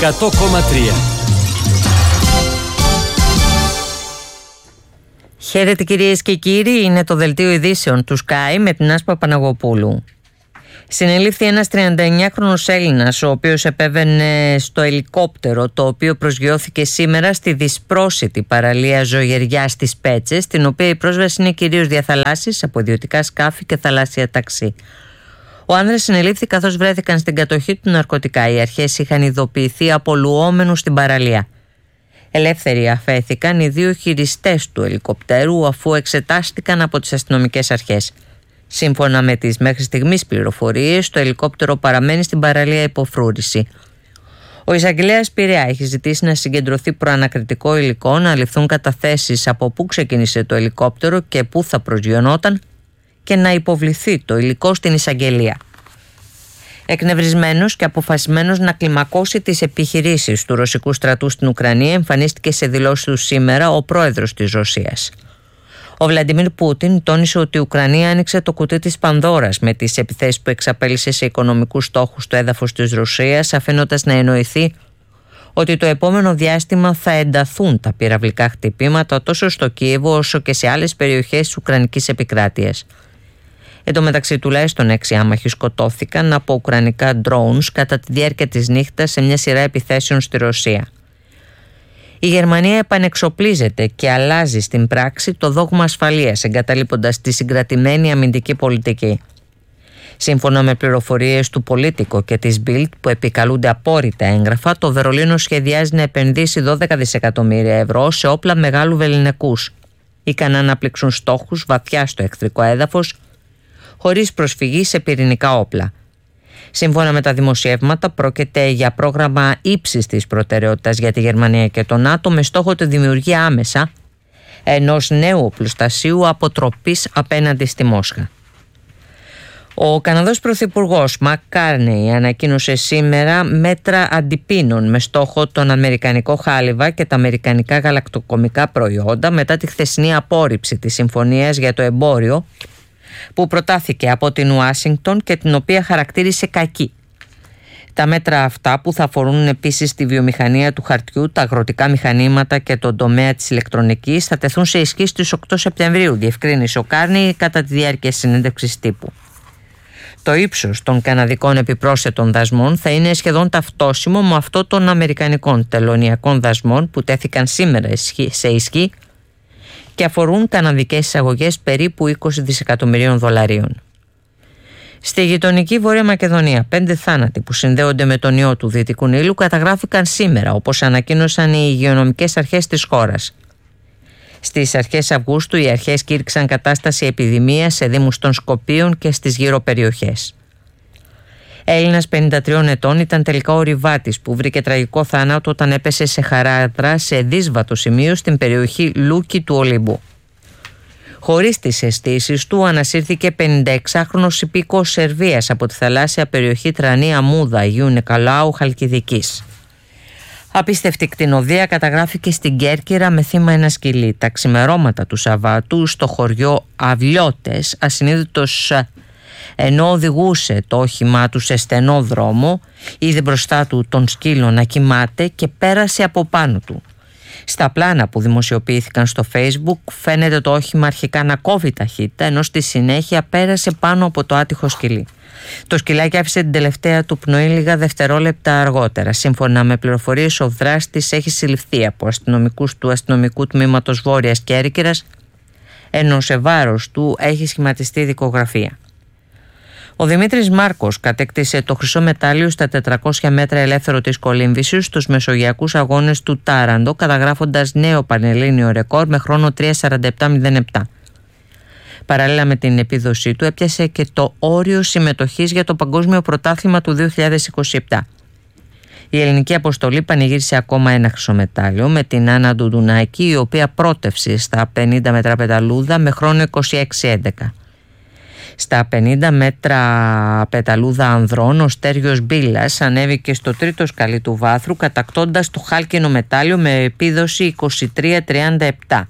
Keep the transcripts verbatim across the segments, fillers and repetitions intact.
εκατό κόμμα τρία. Χαίρετε κυρίες και κύριοι, είναι το δελτίο ειδήσεων του Sky με την Άσπα Παναγοπούλου. Συνελήφθη ένας τριανταεννιάχρονος Έλληνας, ο οποίος επέβαινε στο ελικόπτερο το οποίο προσγειώθηκε σήμερα στη δυσπρόσιτη παραλία Ζωγεριά στις Πέτσες, την οποία η πρόσβαση είναι κυρίως διαθαλάσσης από ιδιωτικά σκάφη και θαλάσσια ταξί. Ο άνδρας συνελήφθη καθώς βρέθηκαν στην κατοχή του ναρκωτικά. Οι αρχές είχαν ειδοποιηθεί απολουόμενους στην παραλία. Ελεύθεροι αφέθηκαν οι δύο χειριστές του ελικοπτέρου αφού εξετάστηκαν από τις αστυνομικές αρχές. Σύμφωνα με τις μέχρι στιγμής πληροφορίες, το ελικόπτερο παραμένει στην παραλία υποφρούρηση. Ο εισαγγελέας Πειραιά έχει ζητήσει να συγκεντρωθεί προανακριτικό υλικό, να ληφθούν καταθέσεις από πού ξεκίνησε το ελικόπτερο και πού θα προσγειωνόταν και να υποβληθεί το υλικό στην εισαγγελία. Εκνευρισμένος και αποφασισμένος να κλιμακώσει τις επιχειρήσεις του ρωσικού στρατού στην Ουκρανία, εμφανίστηκε σε δηλώσεις του σήμερα ο πρόεδρος της Ρωσίας. Ο Βλαντιμίρ Πούτιν τόνισε ότι η Ουκρανία άνοιξε το κουτί της Πανδώρας με τις επιθέσεις που εξαπέλυσε σε οικονομικούς στόχους στο έδαφος της Ρωσίας, αφήνοντας να εννοηθεί ότι το επόμενο διάστημα θα ενταθούν τα πυραυλικά χτυπήματα τόσο στο Κίεβο όσο και σε άλλες περιοχές της Ουκρανικής επικράτειας. Εν τω μεταξύ, τουλάχιστον έξι άμαχοι σκοτώθηκαν από ουκρανικά drones κατά τη διάρκεια της νύχτας σε μια σειρά επιθέσεων στη Ρωσία. Η Γερμανία επανεξοπλίζεται και αλλάζει στην πράξη το δόγμα ασφαλείας, εγκαταλείποντας τη συγκρατημένη αμυντική πολιτική. Σύμφωνα με πληροφορίες του Πολίτικο και της Bild που επικαλούνται απόρριτα έγγραφα, το Βερολίνο σχεδιάζει να επενδύσει δώδεκα δισεκατομμύρια ευρώ σε όπλα μεγάλου βεληνικούς, ικανά να πλήξουν στόχους βαθιά στο εχθρικό έδαφος, χωρίς προσφυγή σε πυρηνικά όπλα. Σύμφωνα με τα δημοσιεύματα, πρόκειται για πρόγραμμα ύψης της προτεραιότητας για τη Γερμανία και το ΝΑΤΟ, με στόχο τη δημιουργία άμεσα ενός νέου οπλοστασίου αποτροπής απέναντι στη Μόσχα. Ο Καναδός Πρωθυπουργός Μακ Κάρνεϊ ανακοίνωσε σήμερα μέτρα αντιπίνων με στόχο τον αμερικανικό χάλιβα και τα αμερικανικά γαλακτοκομικά προϊόντα μετά τη χθεσινή απόρριψη της συμφωνίας για το εμπόριο που προτάθηκε από την Ουάσιγκτον και την οποία χαρακτήρισε κακή. Τα μέτρα αυτά, που θα αφορούν επίσης τη βιομηχανία του χαρτιού, τα αγροτικά μηχανήματα και τον τομέα της ηλεκτρονικής, θα τεθούν σε ισχύ στις οκτώ Σεπτεμβρίου, διευκρίνησε ο Κάρνεϊ κατά τη διάρκεια συνέντευξης τύπου. Το ύψος των καναδικών επιπρόσθετων δασμών θα είναι σχεδόν ταυτόσιμο με αυτό των αμερικανικών τελωνειακών δασμών που τέθηκαν σήμερα σε ισχύ και αφορούν καναδικές εισαγωγές περίπου είκοσι δισεκατομμυρίων δολαρίων. Στη γειτονική Βόρεια Μακεδονία, πέντε θάνατοι που συνδέονται με τον ιό του Δυτικού Νείλου καταγράφηκαν σήμερα, όπως ανακοίνωσαν οι υγειονομικές αρχές της χώρας. Στις αρχές Αυγούστου οι αρχές κήρυξαν κατάσταση επιδημίας σε δήμους των Σκοπίων και στις γύρω περιοχές. Έλληνας πενήντα τριών ετών ήταν τελικά ο ρηβάτης που βρήκε τραγικό θάνατο όταν έπεσε σε χαράδρα σε δύσβατο σημείο στην περιοχή Λούκη του Ολυμπού. Χωρίς τις αισθήσεις του ανασύρθηκε πενηνταεξάχρονος υπήκοος Σερβίας από τη θαλάσσια περιοχή Τρανή Αμούδα Αγίου Νικολάου Χαλκιδικής. Απίστευτη κτηνοδία καταγράφηκε στην Κέρκυρα με θύμα ένα σκυλί. Τα ξημερώματα του Σαββάτου στο χωριό Αυλιώτες, ασυνείδητος ενώ οδηγούσε το όχημά του σε στενό δρόμο, είδε μπροστά του τον σκύλο να κοιμάται και πέρασε από πάνω του. Στα πλάνα που δημοσιοποιήθηκαν στο Facebook φαίνεται το όχημα αρχικά να κόβει ταχύτητα, ενώ στη συνέχεια πέρασε πάνω από το άτυχο σκυλί. Το σκυλάκι άφησε την τελευταία του πνοή λίγα δευτερόλεπτα αργότερα. Σύμφωνα με πληροφορίες, ο δράστης έχει συλληφθεί από αστυνομικούς του αστυνομικού τμήματος Βόρειας Κέρκυρας, ενώ σε βάρος του έχει σχηματιστεί δικογραφία. Ο Δημήτρης Μάρκος κατέκτησε το χρυσό μετάλλιο στα τετρακόσια μέτρα ελεύθερο της κολύμβησης στους Μεσογειακούς Αγώνες του Τάραντο, καταγράφοντας νέο πανελλήνιο ρεκόρ με χρόνο τρία σαράντα επτά μηδέν επτά. Παράλληλα με την επίδοσή του, έπιασε και το όριο συμμετοχής για το Παγκόσμιο Πρωτάθλημα του δύο χιλιάδες είκοσι επτά. Η ελληνική αποστολή πανηγύρισε ακόμα ένα χρυσό μετάλλιο με την Άννα Ντουντουνάκη, η οποία πρότευσε στα πενήντα μέτρα πεταλούδα με χρόνο είκοσι έξι έντεκα. Στα πενήντα μέτρα πεταλούδα ανδρών, ο Στέργιος Μπίλας ανέβηκε στο τρίτο σκαλί του βάθρου, κατακτώντας το χάλκινο μετάλλιο με επίδοση είκοσι τρία τριάντα επτά.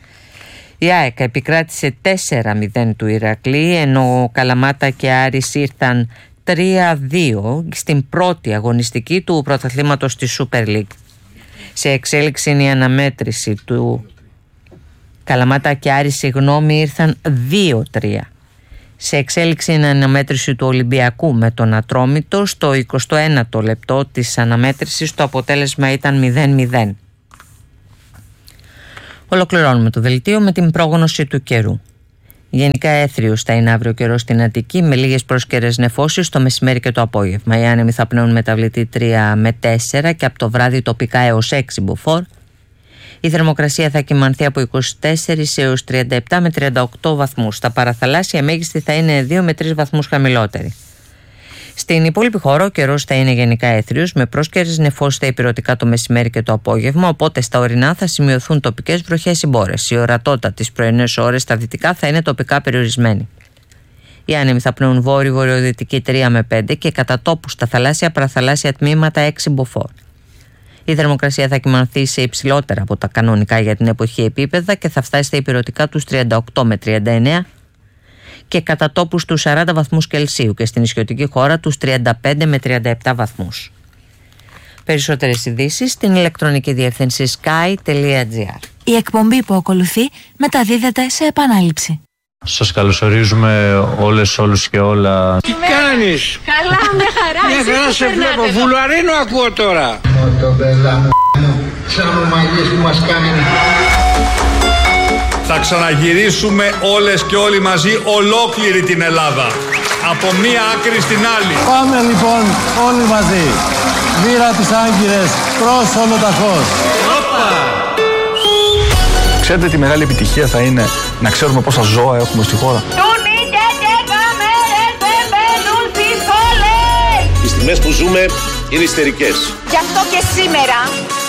Η ΑΕΚ επικράτησε τέσσερα μηδέν του Ηρακλή, ενώ Καλαμάτα και Άρης ήρθαν τρία δύο στην πρώτη αγωνιστική του πρωταθλήματος της Super League. Σε εξέλιξη είναι η αναμέτρηση του Καλαμάτα και Άρη, συγγνώμη, ήρθαν δύο τρία. Σε εξέλιξη είναι η αναμέτρηση του Ολυμπιακού με τον Ατρόμητο. Στο εικοστό ένατο λεπτό της αναμέτρησης το αποτέλεσμα ήταν μηδέν μηδέν. Ολοκληρώνουμε το δελτίο με την πρόγνωση του καιρού. Γενικά έθριος θα είναι αύριο καιρός στην Αττική, με λίγες πρόσκαιρες νεφώσεις το μεσημέρι και το απόγευμα. Οι άνεμοι θα πνέουν μεταβλητή τρία με τέσσερα και από το βράδυ τοπικά έως έξι μποφόρ. Η θερμοκρασία θα κυμανθεί από είκοσι τέσσερα έως τριάντα επτά με τριάντα οκτώ βαθμούς. Στα παραθαλάσσια μέγιστη θα είναι δύο με τρεις βαθμούς χαμηλότερη. Στην υπόλοιπη χώρα ο καιρός θα είναι γενικά έθριος, με πρόσκαιρες νεφώσεις στα ηπειρωτικά το μεσημέρι και το απόγευμα, οπότε στα ορεινά θα σημειωθούν τοπικές βροχές ή μπόρες. Η ορατότητα τις πρωινές ώρες στα δυτικά θα είναι τοπικά περιορισμένη. Οι άνεμοι θα πνέουν βόρειο-βορειοδυτική τρία με πέντε και κατά τόπου στα θαλάσσια παραθαλάσσια τμήματα έξι μποφόρ. Η θερμοκρασία θα κυμανθεί σε υψηλότερα από τα κανονικά για την εποχή επίπεδα και θα φτάσει στα ηπειρωτικά τους τριάντα οκτώ με τριάντα εννέα και κατά τόπου στους σαράντα βαθμούς Κελσίου και στην νησιωτική χώρα τους τριάντα πέντε με τριάντα επτά βαθμούς. Περισσότερες ειδήσεις στην ηλεκτρονική διεύθυνση sky τελεία gr. Η εκπομπή που ακολουθεί μεταδίδεται σε επανάληψη. Σας καλωσορίζουμε όλες, όλους και όλα. Τι κάνεις? Καλά, με χαρά. Μια χαρά σε βλέπω. Βουλαρίνο ακούω τώρα. Το μπέλα μου, σαν ομαλίες που μας κάνουν. Θα ξαναγυρίσουμε όλες και όλοι μαζί ολόκληρη την Ελλάδα. Από μία άκρη στην άλλη. Πάμε λοιπόν όλοι μαζί. Βήρα τις Άγκυρες προς Ολοταχώς. Ξέρετε τι μεγάλη επιτυχία θα είναι να ξέρουμε πόσα ζώα έχουμε στη χώρα. Τούνιτε και καμέρες δεν μπαίνουν στις πόλες. Οι στιγμές που ζούμε είναι ιστερικές. Γι' αυτό και σήμερα